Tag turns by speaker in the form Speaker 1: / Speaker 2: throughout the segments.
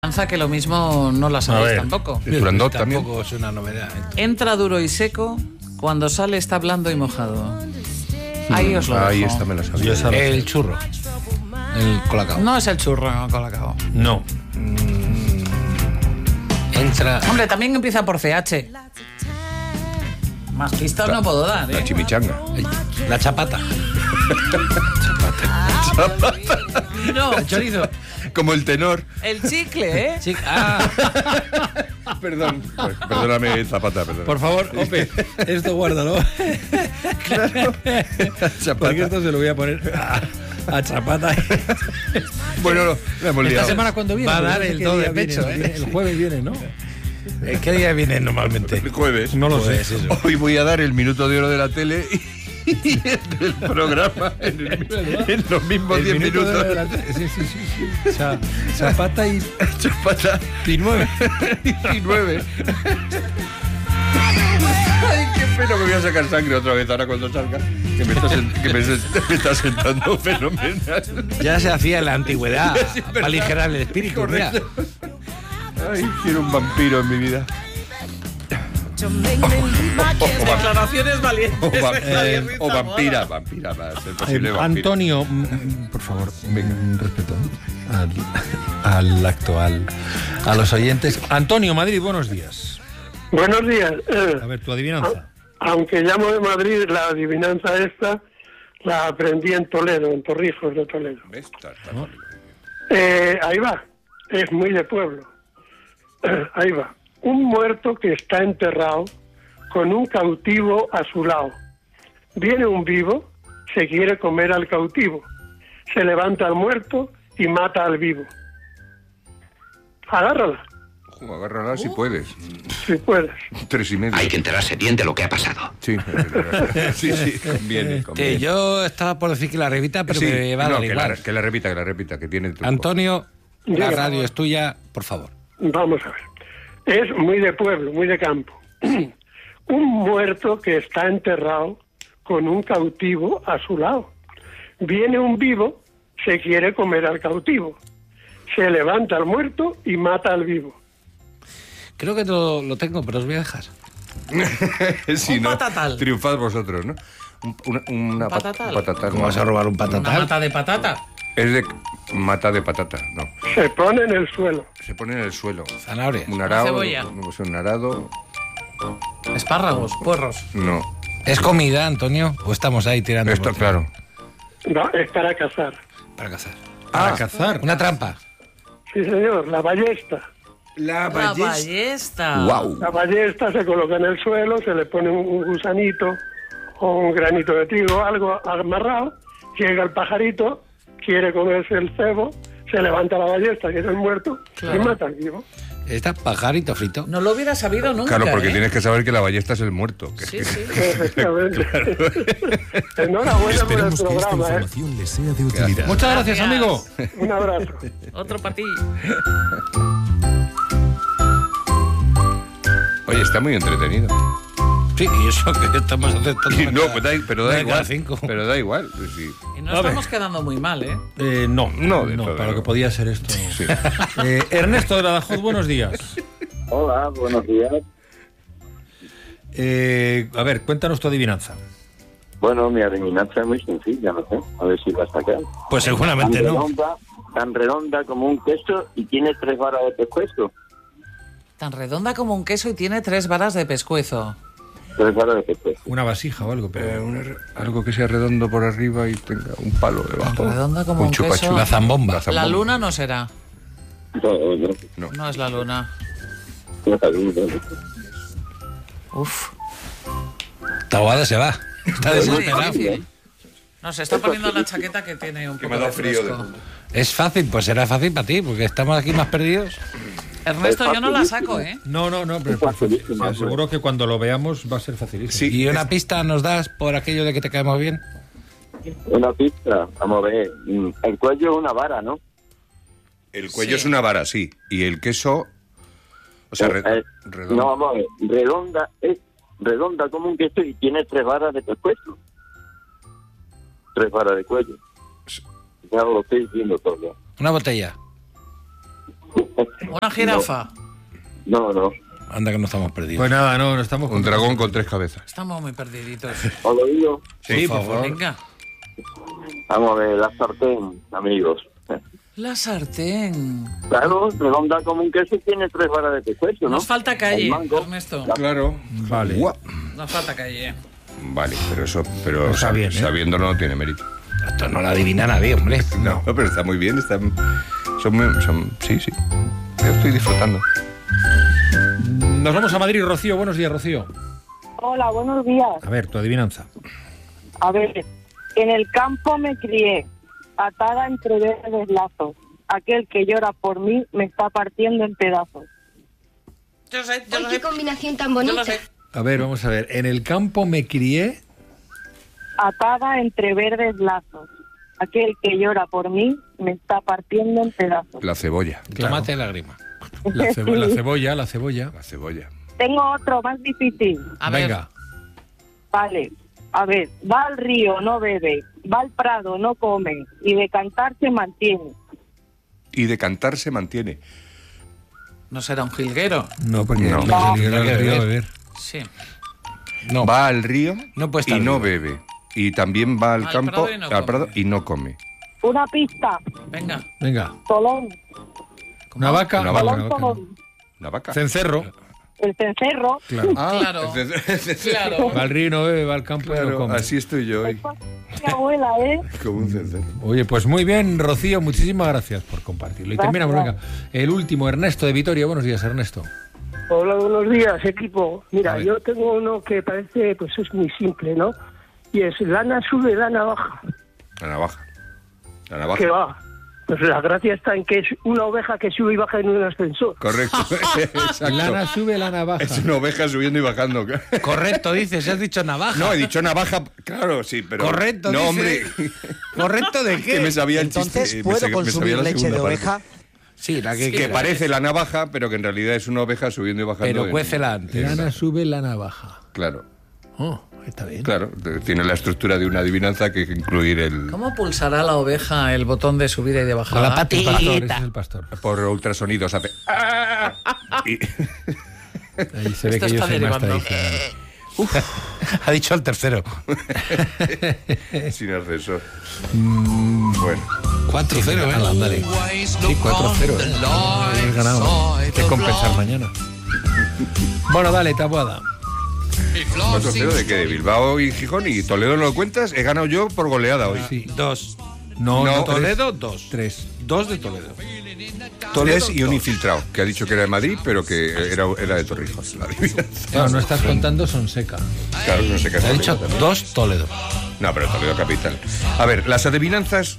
Speaker 1: Que lo mismo no la sabéis tampoco.
Speaker 2: Turandot también.
Speaker 3: Tampoco es una novedad.
Speaker 1: Entra duro y seco, cuando sale está blando y mojado. Ahí os lo dejo.
Speaker 2: Ahí está, me la sabía.
Speaker 3: El churro. El colacao.
Speaker 1: No es el churro, no, colacao.
Speaker 3: No. Entra.
Speaker 1: Hombre, también empieza por CH. Más pistas no puedo dar,
Speaker 2: La
Speaker 1: ¿eh?
Speaker 2: chimichanga.
Speaker 3: La chapata.
Speaker 1: No,
Speaker 3: El chorizo.
Speaker 2: Como el tenor.
Speaker 1: el chicle, ¿eh?
Speaker 3: Sí.
Speaker 2: Perdón. Perdóname, Zapata, perdón.
Speaker 3: Por favor, Ope, esto guárdalo. Porque esto se lo voy a poner a chapata.
Speaker 2: Bueno, no, la hemos liado.
Speaker 3: Esta semana cuando viene.
Speaker 4: Va a
Speaker 3: Porque
Speaker 4: dar
Speaker 3: no sé
Speaker 4: el
Speaker 3: qué
Speaker 4: todo
Speaker 3: día
Speaker 4: de pecho,
Speaker 3: viene,
Speaker 4: ¿eh?
Speaker 3: El jueves viene, ¿no? ¿Qué día viene normalmente?
Speaker 2: El jueves.
Speaker 3: No lo
Speaker 2: Pues,
Speaker 3: sé. Eso.
Speaker 2: Hoy voy a dar el minuto de oro de la tele y el programa en los mismos
Speaker 3: El
Speaker 2: 10
Speaker 3: minuto
Speaker 2: minutos.
Speaker 3: de la- Sí. Chapata y
Speaker 2: Chapata
Speaker 3: 9.
Speaker 2: y 9. Ay, qué pena, me voy a sacar sangre otra vez ahora cuando salga. Que me está sentando fenomenal.
Speaker 3: Ya se hacía en la antigüedad para aligerar el espíritu. Mira.
Speaker 2: Correcto. Ay, quiero un vampiro en mi vida.
Speaker 1: Declaraciones valientes.
Speaker 2: O vampira, va a ser posible vampira.
Speaker 3: Antonio, por favor, respeto al actual, a los oyentes. Antonio, Madrid, buenos días.
Speaker 5: Buenos días.
Speaker 3: A ver, tu adivinanza.
Speaker 5: Aunque llamo de Madrid, la adivinanza esta la aprendí en Toledo, en Torrijos de Toledo.
Speaker 3: ¿No?
Speaker 5: Ahí va, es muy de pueblo. Ahí va. Un muerto que está enterrado con un cautivo a su lado. Viene un vivo, se quiere comer al cautivo. Se levanta al muerto y mata al vivo. Agárrala,
Speaker 2: Agárrala si puedes.
Speaker 5: si puedes.
Speaker 2: 3,5.
Speaker 6: Hay que enterarse bien de lo que ha pasado.
Speaker 2: Sí, sí, conviene.
Speaker 3: Que yo estaba por decir que la repita, pero
Speaker 2: Sí,
Speaker 3: me va a
Speaker 2: no,
Speaker 3: dar
Speaker 2: que
Speaker 3: igual.
Speaker 2: que la repita, que tiene truco.
Speaker 3: Antonio, la
Speaker 5: Diga.
Speaker 3: radio es tuya, por favor.
Speaker 5: Vamos a ver. Es muy de pueblo, muy de campo. Un muerto que está enterrado con un cautivo a su lado. Viene un vivo, se quiere comer al cautivo. Se levanta al muerto y mata al vivo.
Speaker 3: Creo que lo tengo, pero os voy a dejar.
Speaker 2: Sí,
Speaker 1: Un
Speaker 2: ¿no?
Speaker 1: patatal.
Speaker 2: Triunfad vosotros, ¿no? Una
Speaker 1: patatal.
Speaker 2: patatal.
Speaker 3: ¿Cómo vas a robar un
Speaker 1: Una
Speaker 3: patatal?
Speaker 1: mata de patata.
Speaker 2: Es de mata de patata, no.
Speaker 5: Se pone en el suelo.
Speaker 2: Se pone en el suelo.
Speaker 3: Zanahoria.
Speaker 2: Un arado.
Speaker 1: cebolla.
Speaker 2: Un arado.
Speaker 1: Espárragos, puerros.
Speaker 2: No.
Speaker 3: ¿Es comida, Antonio? ¿O estamos ahí tirando?
Speaker 2: Esto,
Speaker 3: por-
Speaker 2: claro.
Speaker 5: No, es para cazar.
Speaker 3: Para cazar.
Speaker 2: Ah,
Speaker 3: cazar. Una trampa.
Speaker 5: Sí, señor, la ballesta.
Speaker 1: La ballesta.
Speaker 2: wow.
Speaker 5: La ballesta se coloca en el suelo, se le pone un gusanito o un granito de trigo, algo amarrado. Llega el pajarito, quiere comerse el cebo, se levanta la ballesta, que es el muerto,
Speaker 1: Claro.
Speaker 5: y mata al vivo.
Speaker 3: Está pajarito frito.
Speaker 1: No lo hubiera sabido nunca.
Speaker 2: Claro, porque
Speaker 1: ¿eh?
Speaker 2: tienes que saber que la ballesta es el muerto. Que
Speaker 1: Sí,
Speaker 2: es que-
Speaker 1: sí.
Speaker 5: Efectivamente. Enhorabuena por el
Speaker 4: Esperemos que esta
Speaker 5: programa, ¿eh?
Speaker 4: información les sea de utilidad.
Speaker 3: Muchas gracias, amigo.
Speaker 5: Un abrazo.
Speaker 1: Otro para ti.
Speaker 2: Oye, está muy entretenido.
Speaker 3: Sí, y eso que estamos aceptando.
Speaker 2: No, pues pero da
Speaker 3: cada
Speaker 2: igual.
Speaker 3: 5.
Speaker 2: Pero da igual. Pues sí.
Speaker 1: Y no
Speaker 3: A ver.
Speaker 1: estamos quedando muy mal, ¿eh?
Speaker 3: No,
Speaker 2: No, de todo,
Speaker 3: para lo
Speaker 2: no.
Speaker 3: que podía ser esto.
Speaker 2: Sí.
Speaker 3: Ernesto de Badajoz, buenos días.
Speaker 7: Hola, buenos días.
Speaker 3: A ver, cuéntanos tu adivinanza.
Speaker 7: Bueno, mi adivinanza es muy sencilla, no sé, a ver si la sacas.
Speaker 3: Pues seguramente no.
Speaker 7: Tan redonda como un queso y tiene 3 varas de pescuezo.
Speaker 1: Tan redonda como un queso y tiene 3 varas de pescuezo.
Speaker 7: 3 varas de pescuezo.
Speaker 3: Una vasija o algo, pero...
Speaker 2: Algo que sea redondo por arriba y tenga un palo debajo.
Speaker 1: Redonda como un
Speaker 2: chupa
Speaker 1: queso.
Speaker 2: chup.
Speaker 3: La zambomba.
Speaker 1: La luna no será.
Speaker 7: No,
Speaker 1: No es la luna.
Speaker 7: no está bien, no.
Speaker 1: Uf.
Speaker 3: Taboada se va. Está
Speaker 1: Es muy
Speaker 3: desesperado.
Speaker 1: difícil. No, se está poniendo la chaqueta que tiene un
Speaker 2: Que
Speaker 1: poco
Speaker 2: me da
Speaker 1: de
Speaker 2: frío
Speaker 1: fresco.
Speaker 3: Es fácil, pues será fácil para ti, porque estamos aquí más perdidos.
Speaker 1: Ernesto, yo no la saco, ¿eh?
Speaker 3: No, pero
Speaker 7: facilísimo,
Speaker 3: te aseguro que cuando lo veamos va a ser facilísimo.
Speaker 2: Sí.
Speaker 3: ¿Y una pista nos das por aquello de que te caemos bien?
Speaker 7: Una pista, vamos a ver. El cuello es una vara, ¿no?
Speaker 2: El cuello
Speaker 1: Sí.
Speaker 2: es una vara, sí. Y el queso. O sea, redondo.
Speaker 7: No, vamos a ver. Redonda como un queso y tiene 3 varas de pescuezo. 3 varas de cuello. Ya lo estoy diciendo todo.
Speaker 3: Una botella.
Speaker 1: Una jirafa.
Speaker 7: No.
Speaker 3: Anda que no estamos perdidos. Pues nada, no estamos...
Speaker 2: Un dragón con 3 cabezas.
Speaker 1: Estamos muy perdiditos.
Speaker 7: ¿Os lo digo?
Speaker 2: Sí,
Speaker 3: por favor.
Speaker 1: Venga.
Speaker 7: Vamos a ver, la sartén, amigos.
Speaker 1: La sartén.
Speaker 7: Claro, redonda como un queso y tiene 3 varas de pescuezo, ¿no?
Speaker 1: Nos falta calle,
Speaker 7: El mango.
Speaker 1: Ernesto.
Speaker 2: Claro.
Speaker 3: Vale.
Speaker 1: Nos falta calle.
Speaker 2: Vale, pero
Speaker 3: Está bien, ¿eh?
Speaker 2: sabiéndolo no tiene mérito.
Speaker 3: Esto no la adivina nadie, hombre.
Speaker 2: No, pero está muy bien, sí. Yo estoy disfrutando.
Speaker 3: Nos vamos a Madrid, Rocío. Buenos días, Rocío.
Speaker 4: Hola, buenos días.
Speaker 3: A ver, tu adivinanza.
Speaker 4: A ver, en el campo me crié, atada entre verdes lazos. Aquel que llora por mí me está partiendo en pedazos.
Speaker 1: Yo sé.
Speaker 8: ¡Ay, qué combinación tan
Speaker 1: Yo lo
Speaker 8: bonita!
Speaker 1: sé.
Speaker 3: A ver, vamos a ver. En el campo me crié...
Speaker 4: Atada entre verdes lazos. Aquel que llora por mí me está partiendo en pedazos.
Speaker 2: La cebolla.
Speaker 3: Tomate y lágrima. La cebolla.
Speaker 2: La cebolla.
Speaker 4: Tengo otro más difícil.
Speaker 1: A ver.
Speaker 3: Venga.
Speaker 4: Vale, a ver, va al río, no bebe, va al prado, no come, y de cantar se mantiene.
Speaker 2: Y de cantar se mantiene.
Speaker 1: ¿No será un jilguero?
Speaker 3: No, porque
Speaker 2: No.
Speaker 3: no río a beber.
Speaker 1: Sí.
Speaker 3: No.
Speaker 2: Va al río
Speaker 3: No puede
Speaker 2: y
Speaker 3: estar
Speaker 2: no
Speaker 3: vivo.
Speaker 2: bebe. Y también va al campo,
Speaker 1: prado y no
Speaker 2: al prado
Speaker 1: come.
Speaker 2: y no come.
Speaker 4: Una pista,
Speaker 1: Venga.
Speaker 3: Venga.
Speaker 4: Tolón,
Speaker 3: Una vaca.
Speaker 2: Una
Speaker 4: Tolón,
Speaker 3: vaca.
Speaker 4: Tolón.
Speaker 2: La vaca.
Speaker 3: Cencerro.
Speaker 4: El cencerro.
Speaker 3: Claro.
Speaker 1: Claro. Claro.
Speaker 3: Va al río y no bebe, va al campo y no
Speaker 2: Claro,
Speaker 3: come.
Speaker 2: así estoy yo hoy.
Speaker 4: Mi abuela,
Speaker 2: Como un cencerro.
Speaker 3: Oye, pues muy bien, Rocío, muchísimas gracias por compartirlo. Y
Speaker 4: Gracias.
Speaker 3: terminamos, venga. El último, Ernesto de Vitoria. Buenos días, Ernesto.
Speaker 5: Hola, buenos días, equipo.
Speaker 3: A
Speaker 5: Mira,
Speaker 3: ver.
Speaker 5: yo tengo uno que parece, pues es muy simple, ¿no? Y es lana sube, lana baja.
Speaker 2: La navaja. La
Speaker 5: ¿Qué
Speaker 2: navaja.
Speaker 5: va? Pues la gracia está en que es una oveja que sube y baja en un ascensor.
Speaker 2: Correcto. Exacto.
Speaker 3: Lana sube, lana baja.
Speaker 2: Es una oveja subiendo y bajando.
Speaker 9: Correcto, dices, has dicho navaja.
Speaker 2: No, he dicho navaja, claro, sí, pero...
Speaker 9: Correcto,
Speaker 2: No,
Speaker 9: dice.
Speaker 2: hombre.
Speaker 9: ¿Correcto de qué?
Speaker 2: Que me sabía el
Speaker 9: Entonces,
Speaker 2: chiste.
Speaker 9: ¿puedo
Speaker 2: me sabía
Speaker 9: consumir
Speaker 2: la
Speaker 9: leche
Speaker 2: segunda
Speaker 9: de
Speaker 2: parte.
Speaker 9: oveja? Sí, la que...
Speaker 2: Que parece la navaja, pero que en realidad es una oveja subiendo y bajando.
Speaker 9: Pero
Speaker 2: en-
Speaker 9: cuécela antes.
Speaker 3: Lana sube, lana baja.
Speaker 2: Claro,
Speaker 3: Oh, está bien.
Speaker 2: claro. Tiene la estructura de una adivinanza que incluir el...
Speaker 1: ¿Cómo pulsará la oveja el botón de subida y de bajada?
Speaker 9: Con la
Speaker 3: El pastor, ese
Speaker 9: patita.
Speaker 3: es el pastor.
Speaker 2: Por ultrasonidos hace... Y-
Speaker 3: Ahí se ve
Speaker 1: Esto
Speaker 3: que yo
Speaker 1: está
Speaker 3: soy más
Speaker 1: derivando.
Speaker 3: tradicional.
Speaker 9: Ha dicho el tercero.
Speaker 2: sin ascensor. Bueno.
Speaker 9: 4-0, ¿eh?
Speaker 3: Ala, ándale. Sí, 4-0. He ganado. Hay que compensar mañana. Bueno, dale, tabuada.
Speaker 2: 4-0 de qué, de Bilbao y Gijón, y Toledo no lo cuentas, he ganado yo por goleada hoy.
Speaker 3: Sí.
Speaker 9: 2.
Speaker 3: No,
Speaker 2: No,
Speaker 9: Toledo, 2.
Speaker 3: 3.
Speaker 9: 2 de Toledo.
Speaker 2: Tres y un infiltrado, que ha dicho que era de Madrid, pero que era de Torrijos. La adivinanza.
Speaker 3: Claro, no estás contando Sonseca.
Speaker 2: Claro, no sé qué
Speaker 9: Ha
Speaker 2: hacer.
Speaker 9: dicho 2 Toledo.
Speaker 2: No, pero Toledo capital. A ver, las adivinanzas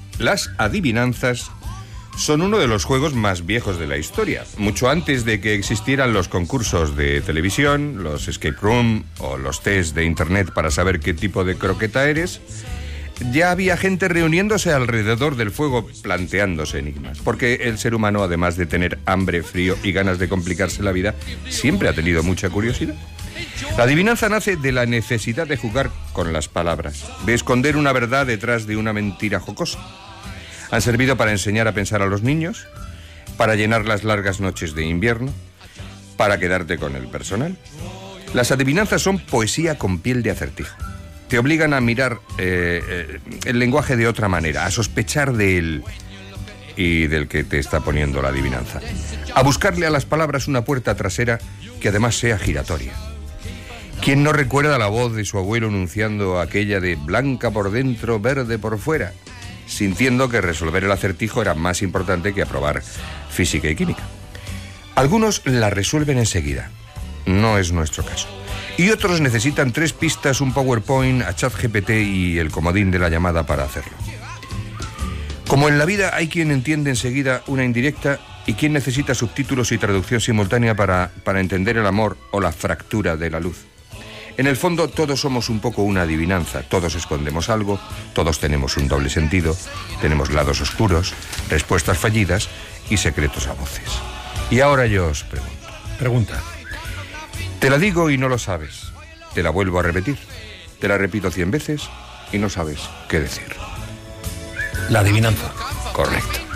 Speaker 2: son uno de los juegos más viejos de la historia. Mucho antes de que existieran los concursos de televisión, los escape room o los test de internet para saber qué tipo de croqueta eres, ya había gente reuniéndose alrededor del fuego planteándose enigmas. Porque el ser humano, además de tener hambre, frío y ganas de complicarse la vida, siempre ha tenido mucha curiosidad. La adivinanza nace de la necesidad de jugar con las palabras, de esconder una verdad detrás de una mentira jocosa. Han servido para enseñar a pensar a los niños, para llenar las largas noches de invierno, para quedarte con el personal. Las adivinanzas son poesía con piel de acertijo. Te obligan a mirar el lenguaje de otra manera, a sospechar de él y del que te está poniendo la adivinanza. A buscarle a las palabras una puerta trasera que además sea giratoria. ¿Quién no recuerda la voz de su abuelo anunciando aquella de blanca por dentro, verde por fuera? Sintiendo que resolver el acertijo era más importante que aprobar física y química. Algunos la resuelven enseguida. No es nuestro caso. Y otros necesitan 3 pistas, un PowerPoint, a ChatGPT y el comodín de la llamada para hacerlo. Como en la vida hay quien entiende enseguida una indirecta y quien necesita subtítulos y traducción simultánea para entender el amor o la fractura de la luz. En el fondo todos somos un poco una adivinanza, todos escondemos algo, todos tenemos un doble sentido, tenemos lados oscuros, respuestas fallidas y secretos a voces. Y ahora yo os pregunto.
Speaker 3: Pregunta.
Speaker 2: Te la digo y no lo sabes. Te la vuelvo a repetir. Te la repito 100 veces y no sabes qué decir.
Speaker 3: La adivinanza.
Speaker 2: Correcto.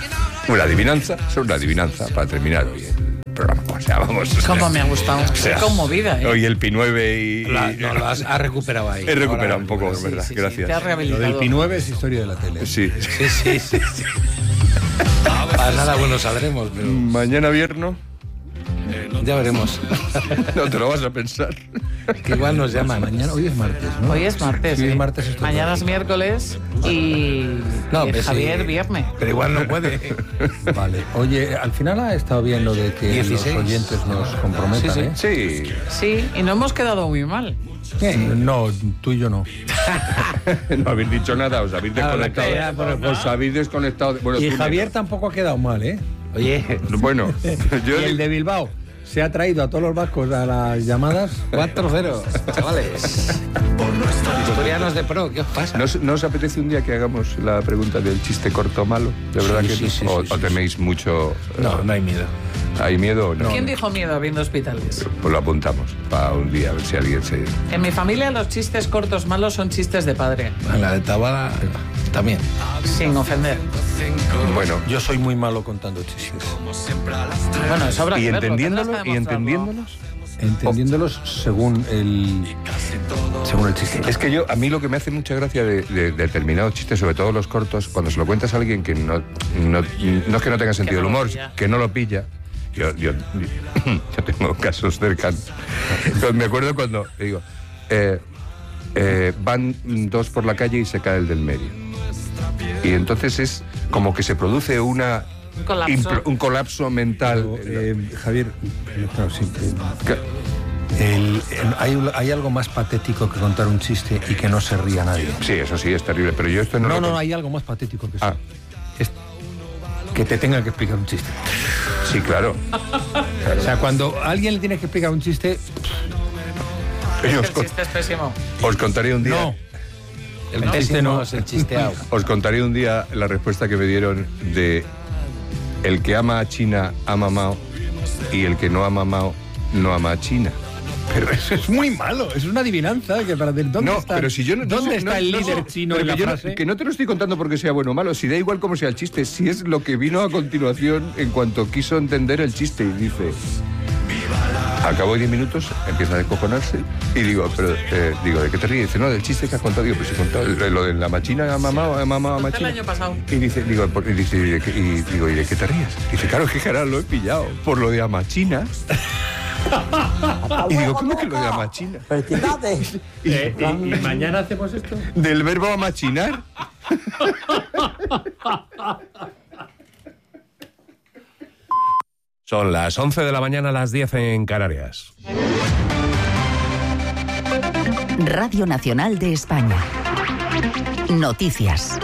Speaker 2: Una adivinanza, es una adivinanza para terminar hoy el programa. O sea, vamos.
Speaker 1: Cómo me ha gustado. Qué conmovida, ¿eh?
Speaker 2: Hoy el Pi9 y...
Speaker 9: No, lo has recuperado ahí.
Speaker 2: He recuperado
Speaker 9: Ahora
Speaker 2: un poco,
Speaker 9: recuperas.
Speaker 2: ¿verdad?
Speaker 1: Sí,
Speaker 2: Gracias.
Speaker 1: te has
Speaker 3: Lo
Speaker 1: rehabilitado.
Speaker 3: del Pi9 es historia de la tele.
Speaker 2: Sí.
Speaker 9: Sí. Para nada bueno saldremos, pero
Speaker 2: Mañana viernes,
Speaker 9: ya veremos.
Speaker 2: no te lo vas a pensar.
Speaker 9: Que igual nos llaman.
Speaker 3: Mañana, hoy es martes, ¿no?
Speaker 1: Hoy es martes.
Speaker 3: Sí,
Speaker 1: ¿eh?
Speaker 3: es martes. Esto
Speaker 1: Mañana es miércoles y
Speaker 9: pues
Speaker 1: Javier
Speaker 9: sí.
Speaker 1: viernes.
Speaker 9: Pero igual no puede.
Speaker 3: Vale. Oye, al final ha estado bien lo de que
Speaker 9: 16.
Speaker 3: los oyentes nos comprometan,
Speaker 9: Sí,
Speaker 3: ¿eh?
Speaker 2: Sí.
Speaker 1: Sí, y no hemos quedado muy mal.
Speaker 3: No, tú y yo no.
Speaker 2: No habéis dicho nada, os habéis desconectado.
Speaker 9: ya, pero-
Speaker 2: Os habéis desconectado. Bueno,
Speaker 3: Y
Speaker 2: tú
Speaker 3: Javier tampoco ha quedado mal, ¿eh?
Speaker 9: Oye,
Speaker 2: Bueno, yo
Speaker 3: Y el de Bilbao se ha traído a todos los vascos a las llamadas.
Speaker 9: 4-0, chavales. Historianos de pro, ¿qué os pasa?
Speaker 2: ¿No os apetece un día que hagamos la pregunta del chiste corto o malo? ¿De verdad
Speaker 9: Sí,
Speaker 2: que
Speaker 9: sí,
Speaker 2: no?
Speaker 9: sí,
Speaker 2: ¿O
Speaker 9: sí,
Speaker 2: teméis mucho?
Speaker 9: No hay miedo.
Speaker 2: ¿Hay miedo o no?
Speaker 1: ¿Quién dijo miedo abriendo hospitales?
Speaker 2: Pues lo apuntamos para un día, a ver si alguien se...
Speaker 1: En mi familia los chistes cortos malos son chistes de padre,
Speaker 9: La de Tabada también.
Speaker 1: sin ofender.
Speaker 2: Bueno,
Speaker 3: Yo soy muy malo contando chistes.
Speaker 1: Bueno, sobra
Speaker 2: y
Speaker 1: que verlo,
Speaker 2: entendiéndolo,
Speaker 1: tendrás que
Speaker 2: y
Speaker 1: demostrarlo.
Speaker 2: entendiéndolos...
Speaker 3: Entendiéndolos según el chiste.
Speaker 2: Es que a mí lo que me hace mucha gracia de determinados chistes, sobre todo los cortos, cuando se lo cuentas a alguien que no es que no tenga sentido
Speaker 1: no
Speaker 2: del
Speaker 1: lo
Speaker 2: humor,
Speaker 1: pilla.
Speaker 2: que no lo pilla. Yo tengo casos cercanos. Me acuerdo cuando digo, van dos por la calle y se cae el del medio. Y entonces es como que se produce
Speaker 1: Un colapso.
Speaker 2: un colapso mental.
Speaker 3: Javier, claro, sí, hay algo más patético que contar un chiste y que no se ría nadie.
Speaker 2: Sí, eso sí, es terrible, pero yo esto no...
Speaker 3: No, hay algo más patético que eso.
Speaker 2: Ah.
Speaker 3: Es que te tenga que explicar un chiste.
Speaker 2: Sí, claro.
Speaker 3: O sea, cuando a alguien le tiene que explicar un chiste,
Speaker 2: Oye,
Speaker 1: El chiste es pésimo.
Speaker 2: os contaré un día...
Speaker 3: no.
Speaker 9: El
Speaker 3: chiste
Speaker 9: pésimo
Speaker 3: no.
Speaker 9: es el chisteado.
Speaker 2: Os contaré un día la respuesta que me dieron de el que ama a China ama a Mao y el que no ama a Mao no ama a China.
Speaker 3: Pero eso es muy malo, es una adivinanza que para ¿dónde
Speaker 2: No,
Speaker 3: está?
Speaker 2: pero si yo no...
Speaker 3: ¿Dónde está el
Speaker 2: no,
Speaker 3: líder
Speaker 2: no,
Speaker 3: chino
Speaker 2: pero
Speaker 3: en la
Speaker 2: que yo
Speaker 3: frase?
Speaker 2: que no te lo estoy contando porque sea bueno o malo, si da igual cómo sea el chiste, si es lo que vino a continuación en cuanto quiso entender el chiste y dice... Al cabo de 10 minutos empieza a descojonarse y digo, ¿de qué te ríes? Dice, no, del chiste que has contado. Digo, pues he contado lo de la machina a mamá a
Speaker 1: El
Speaker 2: machina.
Speaker 1: año pasado.
Speaker 2: Y dice, ¿y de qué te ríes? Dice, claro, que ahora lo he pillado por lo de amachina. Y digo, ¿cómo que lo de amachina?
Speaker 8: ¡Felicidades!
Speaker 3: ¿Y mañana hacemos esto?
Speaker 2: Del verbo amachinar.
Speaker 10: Son las 11 de la mañana, las 10 en Canarias.
Speaker 11: Radio Nacional de España. Noticias.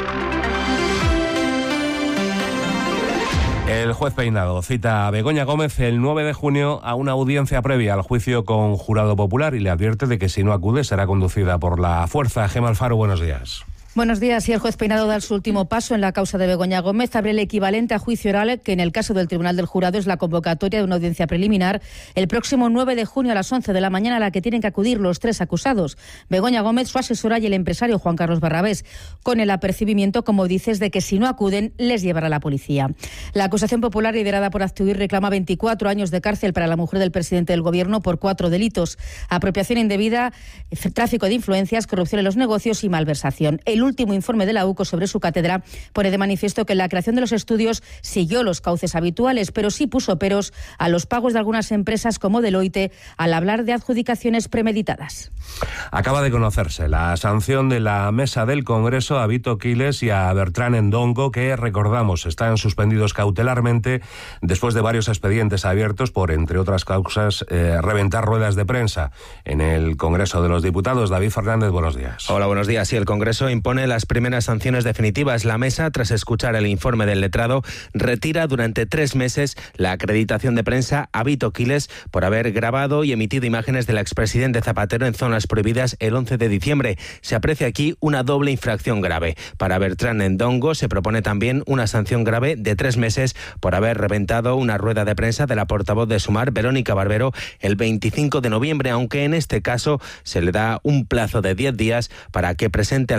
Speaker 10: El juez Peinado cita a Begoña Gómez el 9 de junio a una audiencia previa al juicio con jurado popular y le advierte de que si no acude será conducida por la fuerza. Gemma Alfaro, buenos días.
Speaker 12: Buenos días. Y el juez Peinado da su último paso en la causa de Begoña Gómez. Abre el equivalente a juicio oral, que en el caso del Tribunal del Jurado es la convocatoria de una audiencia preliminar el próximo 9 de junio a las 11 de la mañana, a la que tienen que acudir los tres acusados: Begoña Gómez, su asesora y el empresario Juan Carlos Barrabés, con el apercibimiento, como dices, de que si no acuden les llevará la policía. La acusación popular, liderada por Aztuir, reclama 24 años de cárcel para la mujer del presidente del Gobierno por 4 delitos: apropiación indebida, tráfico de influencias, corrupción en los negocios y malversación. El último informe de la UCO sobre su cátedra pone de manifiesto que la creación de los estudios siguió los cauces habituales, pero sí puso peros a los pagos de algunas empresas como Deloitte al hablar de adjudicaciones premeditadas.
Speaker 10: Acaba de conocerse la sanción de la mesa del Congreso a Vito Quiles y a Bertrán Endongo, que, recordamos, están suspendidos cautelarmente después de varios expedientes abiertos por, entre otras causas, reventar ruedas de prensa en el Congreso de los Diputados. David Fernández, buenos días.
Speaker 13: Hola, buenos días. Sí, el Congreso impone las primeras sanciones definitivas. La mesa, tras escuchar el informe del letrado, retira durante 3 meses la acreditación de prensa a Vito Quiles por haber grabado y emitido imágenes del expresidente Zapatero en zonas prohibidas el 11 de diciembre. Se aprecia aquí una doble infracción grave. Para Bertrán Endongo se propone también una sanción grave de 3 meses por haber reventado una rueda de prensa de la portavoz de Sumar, Verónica Barbero, el 25 de noviembre, aunque en este caso se le da un plazo de 10 días para que presente alegaciones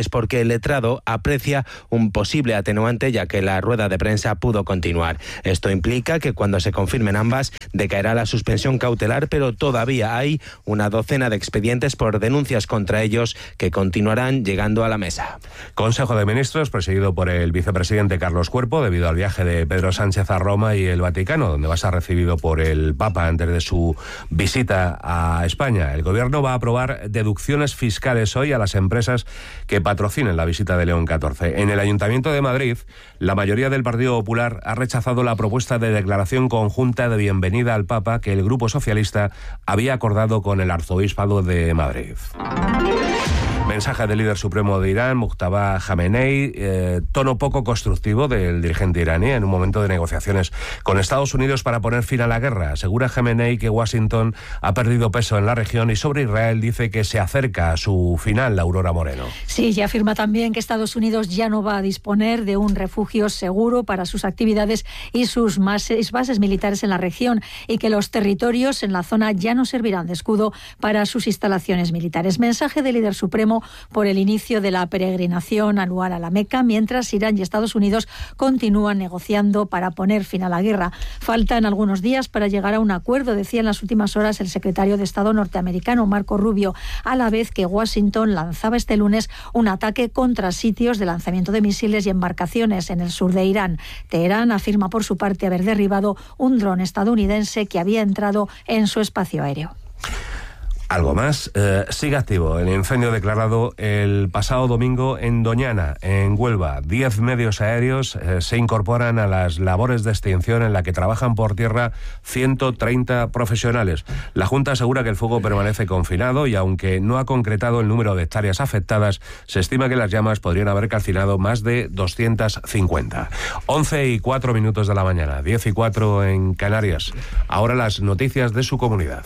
Speaker 13: sanciones porque el letrado aprecia un posible atenuante ya que la rueda de prensa pudo continuar. Esto implica que cuando se confirmen ambas decaerá la suspensión cautelar, pero todavía hay una docena de expedientes por denuncias contra ellos que continuarán llegando a la mesa.
Speaker 10: Consejo de Ministros presidido por el vicepresidente Carlos Cuerpo debido al viaje de Pedro Sánchez a Roma y el Vaticano, donde va a ser recibido por el Papa antes de su visita a España. El Gobierno va a aprobar deducciones fiscales hoy a las empresas que patrocinen la visita de León XIV. En el Ayuntamiento de Madrid, la mayoría del Partido Popular ha rechazado la propuesta de declaración conjunta de bienvenida al Papa que el Grupo Socialista había acordado con el Arzobispado de Madrid. Mensaje del líder supremo de Irán, Mujtaba Jamenei, tono poco constructivo del dirigente iraní en un momento de negociaciones con Estados Unidos para poner fin a la guerra. Asegura Jamenei que Washington ha perdido peso en la región y sobre Israel dice que se acerca a su final. Aurora Moreno.
Speaker 8: Sí, y afirma también que Estados Unidos ya no va a disponer de un refugio seguro para sus actividades y sus bases militares en la región y que los territorios en la zona ya no servirán de escudo para sus instalaciones militares. Mensaje del líder supremo por el inicio de la peregrinación anual a la Meca, mientras Irán y Estados Unidos continúan negociando para poner fin a la guerra. Faltan algunos días para llegar a un acuerdo, decía en las últimas horas el secretario de Estado norteamericano Marco Rubio, a la vez que Washington lanzaba este lunes un ataque contra sitios de lanzamiento de misiles y embarcaciones en el sur de Irán. Teherán afirma por su parte haber derribado un dron estadounidense que había entrado en su espacio aéreo.
Speaker 10: Algo más, sigue activo el incendio declarado el pasado domingo en Doñana, en Huelva. 10 medios aéreos se incorporan a las labores de extinción en la que trabajan por tierra 130 profesionales. La Junta asegura que el fuego permanece confinado y aunque no ha concretado el número de hectáreas afectadas, se estima que las llamas podrían haber calcinado más de 250. 11:04 de la mañana, 10:04 en Canarias. Ahora las noticias de su comunidad.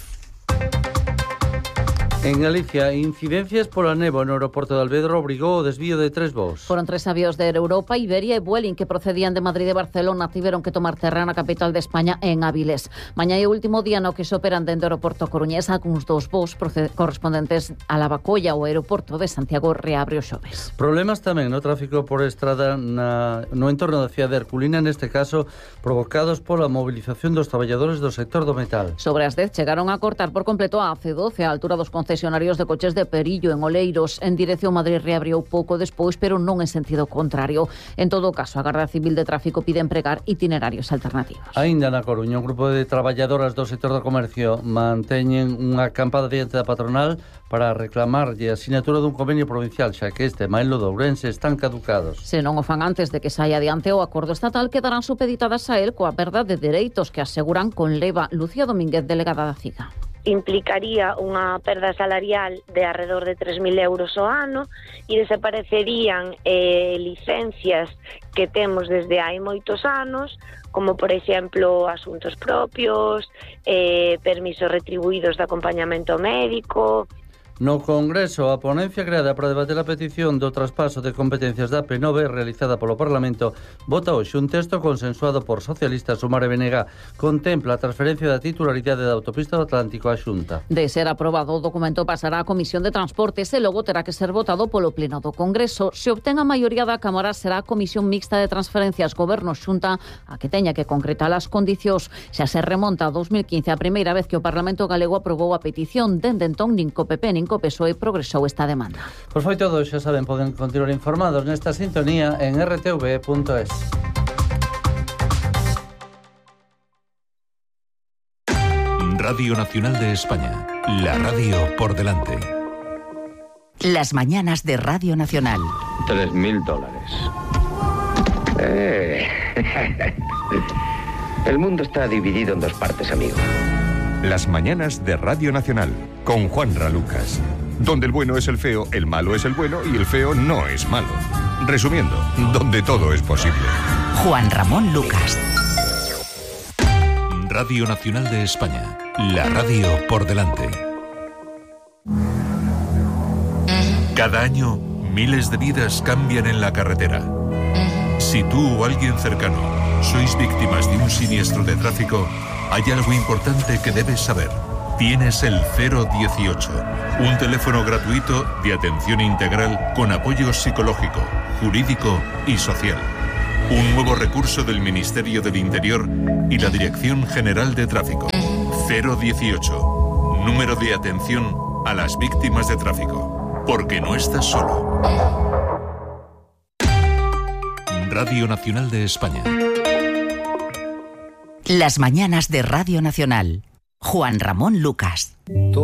Speaker 14: En Galicia, incidencias pola néboa no aeroporto de Alvedro obrigou o desvío de 3 voos.
Speaker 15: Foron 3 avións de Air Europa, Iberia e Vueling que procedían de Madrid e Barcelona tiveron que tomar terra na capital de España en Áviles. Mañá é o último día no que se operan dende o aeroporto coruñés. Algúns dos voos correspondentes a Lavacolla ou aeroporto de Santiago reabre o xoves.
Speaker 14: Problemas tamén no tráfico por estrada no entorno da cidade de Herculina, neste caso provocados pola movilización dos traballadores do sector do metal.
Speaker 15: Sobre as 10 chegaron a cortar por completo a AC12 a altura dos concesionarios de coches de Perillo en Oleiros. En dirección Madrid reabriu pouco despois, pero non en sentido contrario. En todo caso, a Garda Civil de Tráfico pide empregar itinerarios alternativos.
Speaker 14: Aínda na Coruña, un grupo de traballadoras do sector do comercio manteñen unha acampada diante da patronal para reclamarlle a sinatura dun convenio provincial, xa que este máis o de Ourense están caducados.
Speaker 15: Se non o fan antes de que saia adiante o acordo estatal, quedarán supeditadas a él coa perda de dereitos que aseguran con leva. Lucía Domínguez, delegada da CIGA.
Speaker 16: Implicaría unha perda salarial de alrededor de 3.000 euros ao ano e desaparecerían licencias que temos desde hai moitos anos, como por exemplo asuntos propios, permisos retribuídos de acompañamento médico.
Speaker 14: No Congreso, a ponencia creada para debater a petición do traspaso de competencias da P9 realizada polo Parlamento vota hoxe un texto consensuado por socialistas. Sumar e Benega contempla a transferencia da titularidade da autopista do Atlántico á Xunta.
Speaker 15: De ser aprobado, o documento pasará á Comisión de Transportes e logo terá que ser votado polo Pleno do Congreso. Se obtén a maioría da Cámara, será a Comisión Mixta de Transferencias Goberno-Xunta a que teña que concretar as condicións. Xa se remonta a 2015, a primeira vez que o Parlamento galego aprobou a petición. Dende entón, nin co PP nin co PSOE progresou esta demanda.
Speaker 14: Pois foi todo, xa saben, poden continuar informados nesta sintonía en rtv.es.
Speaker 17: Radio Nacional de España, la radio por delante.
Speaker 11: Las mañanas de Radio Nacional.
Speaker 6: $3.000. El mundo está dividido en dos partes, amigo.
Speaker 2: Las mañanas de Radio Nacional, con Juanra Lucas. Donde el bueno es el feo, el malo es el bueno y el feo no es malo. Resumiendo, donde todo es posible.
Speaker 11: Juan Ramón Lucas.
Speaker 17: Radio Nacional de España, la radio por delante. Cada año, miles de vidas cambian en la carretera. Si tú o alguien cercano sois víctimas de un siniestro de tráfico, hay algo importante que debes saber. tienes el 018, un teléfono gratuito de atención integral con apoyo psicológico, jurídico y social. Un nuevo recurso del Ministerio del Interior y la Dirección General de Tráfico. 018, número de atención a las víctimas de tráfico, porque no estás solo. Radio Nacional de España.
Speaker 11: Las mañanas de Radio Nacional. Juan Ramón Lucas.